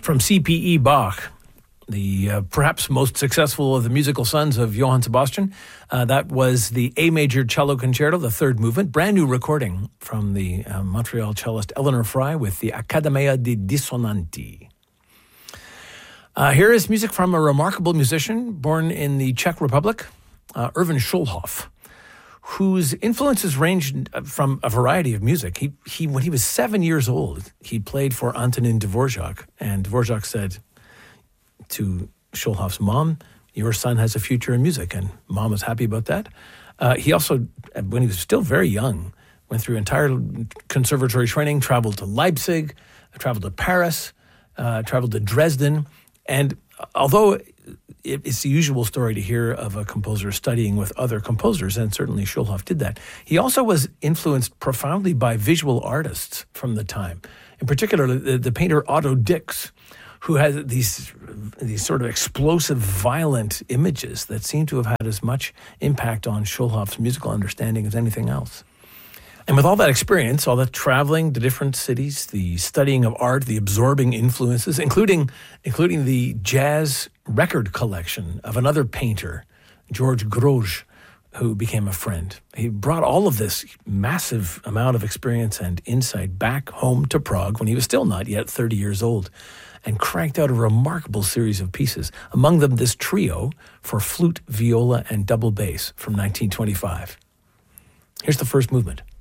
From C.P.E. Bach, the perhaps most successful of the musical sons of Johann Sebastian. That was the A major cello concerto, the third movement, brand new recording from the Montreal cellist Eleanor Fry with the Accademia di Dissonanti. Here is music from a remarkable musician born in the Czech Republic, Erwin Schulhoff, whose influences ranged from a variety of music. He when he was 7 years old, he played for Antonin Dvorak, and Dvorak said to Schulhoff's mom, "Your son has a future in music," and mom was happy about that. He also, when he was still very young, went through entire conservatory training, traveled to Leipzig, traveled to Paris, traveled to Dresden, and although it's the usual story to hear of a composer studying with other composers, and certainly Schulhoff did that, he also was influenced profoundly by visual artists from the time. In particular, the painter Otto Dix, who has these sort of explosive, violent images that seem to have had as much impact on Schulhoff's musical understanding as anything else. And with all that experience, all that traveling to different cities, the studying of art, the absorbing influences, including the jazz record collection of another painter, George Grosz, who became a friend. He brought all of this massive amount of experience and insight back home to Prague when he was still not yet 30 years old, and cranked out a remarkable series of pieces, among them this trio for flute, viola, and double bass from 1925. Here's the first movement.